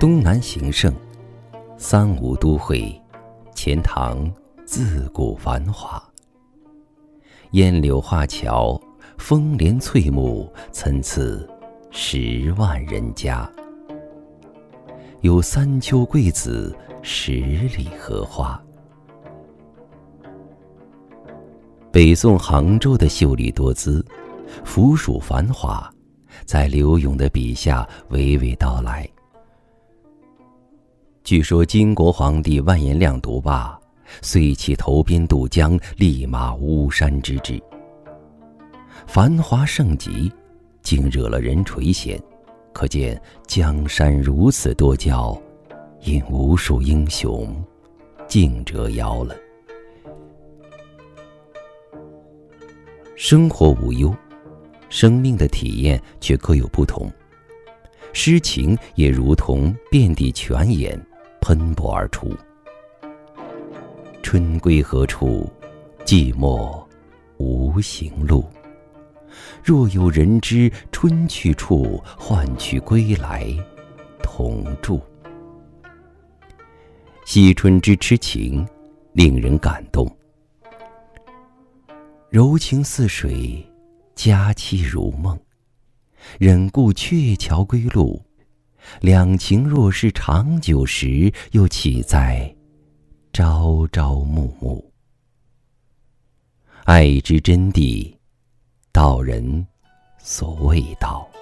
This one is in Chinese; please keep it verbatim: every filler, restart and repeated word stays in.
东南形胜，三吴都会，钱塘自古繁华。烟柳画桥，风帘翠幕，参差十万人家。有三秋桂子，十里荷花。北宋杭州的秀丽多姿，浮蜀繁华，在柳永的笔下娓娓道来。据说金国皇帝完颜亮读罢，遂起投鞭渡江，立马巫山之志。繁华盛极，竟惹了人垂涎，可见江山如此多娇，因无数英雄竞折腰了。生活无忧，生命的体验却各有不同。诗情也如同遍地泉眼，喷薄而出。春归何处？寂寞无行路。若有人知春去处，换取归来同住。惜春之痴情，令人感动。柔情似水，佳期如梦。忍顾鹊桥归路，两情若是长久时，又岂在朝朝暮暮。爱之真谛，道人所谓道。